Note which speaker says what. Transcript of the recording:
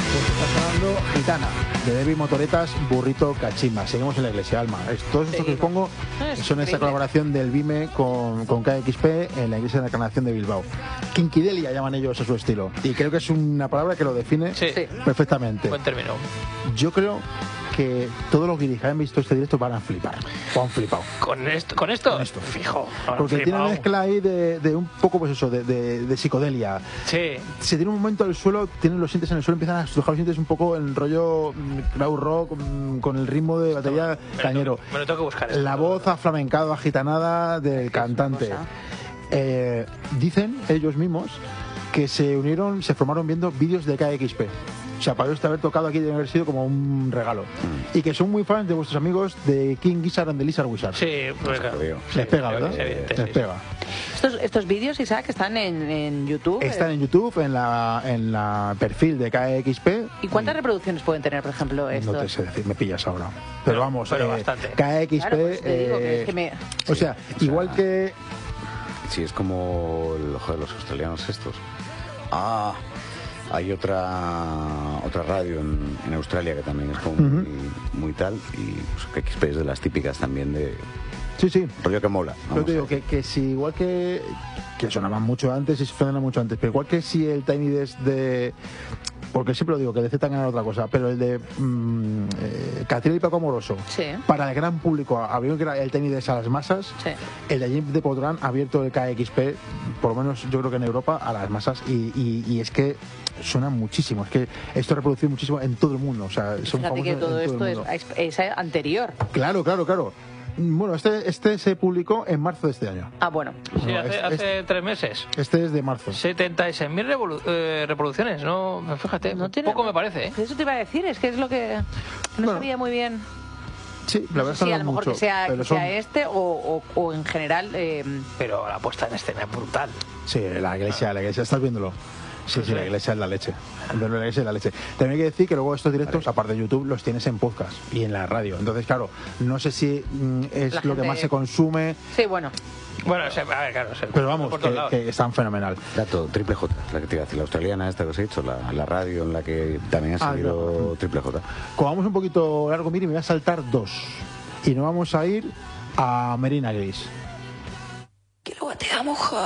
Speaker 1: Pues está sonando Gitana, de Debbie Motoretas, Burrito Cachimba. Seguimos en la iglesia, Alma. Todos estos que os pongo son esta colaboración del Vime con KXP en la iglesia de la Encarnación de Bilbao. Quinquidelia llaman ellos a su estilo. Y creo que es una palabra que lo define perfectamente.
Speaker 2: Buen término.
Speaker 1: Yo creo que todos los guiris que hayan visto este directo van a flipar. O han flipado.
Speaker 2: ¿Con esto? Fijo.
Speaker 1: Porque tiene una mezcla ahí de un poco, pues eso, de psicodelia.
Speaker 2: Sí.
Speaker 1: Se tiene un momento al suelo, tienen los sientes en el suelo, empiezan a estrujar los sientes un poco en rollo crowd rock, con el ritmo de batería cañero.
Speaker 2: Me lo tengo que buscar.
Speaker 1: La voz aflamencada, agitanada del cantante. Dicen ellos mismos que se formaron viendo vídeos de KXP. O sea, para haber tocado aquí debe haber sido como un regalo. Y que son muy fans de vuestros amigos de King Gizzard and the Lizard Wizard.
Speaker 2: Sí, pues claro.
Speaker 1: Les pega, ¿verdad? Les pega.
Speaker 3: Estos vídeos, Isaac, están en YouTube.
Speaker 1: Están en YouTube, en la perfil de KXP.
Speaker 3: ¿Y cuántas reproducciones pueden tener, por ejemplo, estos?
Speaker 1: No te sé decir, me pillas ahora. Pero vamos,
Speaker 2: bastante.
Speaker 1: KXP.
Speaker 3: Claro, pues te digo que es que me...
Speaker 1: O sea, igual que...
Speaker 4: Sí, es como el ojo de los australianos estos. Hay otra radio en Australia que también es como muy tal, y pues, KXP es de las típicas también de...
Speaker 1: Sí.
Speaker 4: Rollo que mola.
Speaker 1: Yo te digo que si igual que sonaban mucho antes y se suenan mucho antes, pero igual que si el Tiny Desk de... Porque siempre lo digo, que de Z era otra cosa, pero el de Catriel y Paco Amoroso, para el gran público, abrieron que era el Tiny Desk a las masas, el de James de Podrán ha abierto el KXP, por lo menos yo creo que en Europa, a las masas, y es que suena muchísimo, es que esto reproduce muchísimo en todo el mundo, o sea, son
Speaker 3: fíjate que todo esto es anterior.
Speaker 1: Claro. Bueno, este se publicó en marzo de este año.
Speaker 3: Bueno.
Speaker 2: Sí, hace 3 meses.
Speaker 1: Este es de marzo.
Speaker 2: 76.000 reproducciones, ¿no? Fíjate, poco me parece, ¿eh?
Speaker 3: Eso te iba a decir, es que es lo que no sabía muy bien.
Speaker 1: Sí, la verdad es que
Speaker 3: a lo mejor
Speaker 1: mucho,
Speaker 3: que sea este o en general...
Speaker 2: Pero la puesta en escena es brutal.
Speaker 1: Sí, la iglesia, estás viéndolo. Sí, la iglesia es la leche. La iglesia es la leche. También hay que decir que luego estos directos, aparte de YouTube, los tienes en podcast y en la radio. Entonces, claro, no sé si es lo que más se consume.
Speaker 3: Sí, bueno.
Speaker 2: Bueno, a ver, claro.
Speaker 1: Pero vamos, que están fenomenal.
Speaker 4: Dato, Triple J, la que te iba a decir, la australiana esta que os he dicho, la radio en la que también ha salido Triple J.
Speaker 1: Como vamos un poquito largo, mire, me voy a saltar 2. Y nos vamos a ir a Merina Gris.
Speaker 3: Que luego te da moja.